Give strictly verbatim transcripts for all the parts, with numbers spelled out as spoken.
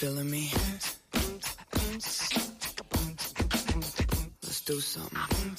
feeling me? Let's do something.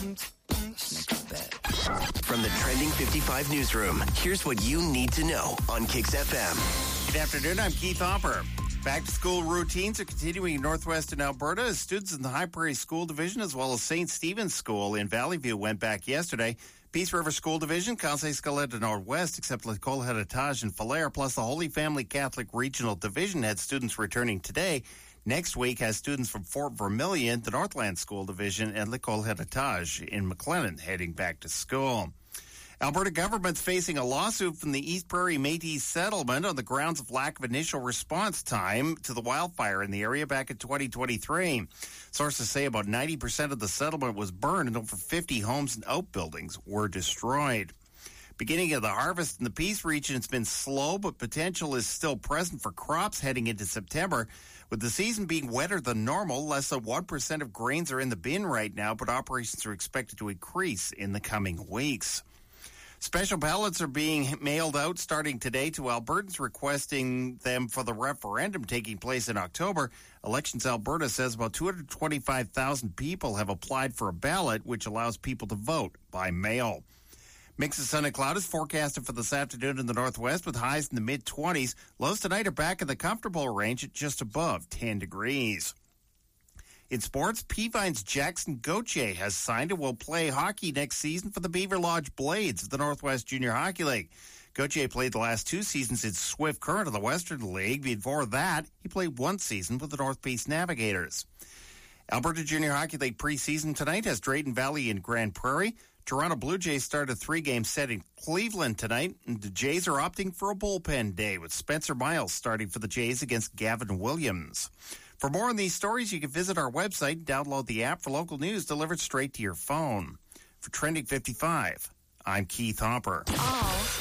Let's make a bet. From the Trending fifty-five newsroom, here's what you need to know on Kix F M. Good afternoon, I'm Keith Hopper. Back-to-school routines are continuing in northwestern Alberta as students in the High Prairie School Division as well as Saint Stephen's School in Valley View went back yesterday. Peace River School Division, Conseil Scaletta Northwest, except L'École Héritage and Falher, plus the Holy Family Catholic Regional Division had students returning today. Next week has students from Fort Vermilion, the Northland School Division, and L'École Héritage in McLennan heading back to school. Alberta government's facing a lawsuit from the East Prairie Métis settlement on the grounds of lack of initial response time to the wildfire in the area back in twenty twenty-three. Sources say about ninety percent of the settlement was burned and over fifty homes and outbuildings were destroyed. Beginning of the harvest in the Peace region has been slow, but potential is still present for crops heading into September. With the season being wetter than normal, less than one percent of grains are in the bin right now, but operations are expected to increase in the coming weeks. Special ballots are being mailed out starting today to Albertans requesting them for the referendum taking place in October. Elections Alberta says about two hundred twenty-five thousand people have applied for a ballot, which allows people to vote by mail. Mix of sun and cloud is forecasted for this afternoon in the northwest with highs in the mid-twenties. Lows tonight are back in the comfortable range at just above ten degrees. In sports, Peavine's Jackson Gauthier has signed and will play hockey next season for the Beaver Lodge Blades of the Northwest Junior Hockey League. Gauthier played the last two seasons in Swift Current of the Western League. Before that, he played one season with the North Peace Navigators. Alberta Junior Hockey League preseason tonight has Drayton Valley and Grand Prairie. Toronto Blue Jays start a three-game set in Cleveland tonight, and the Jays are opting for a bullpen day with Spencer Miles starting for the Jays against Gavin Williams. For more on these stories, you can visit our website and download the app for local news delivered straight to your phone. For Trending fifty-five, I'm Keith Hopper. All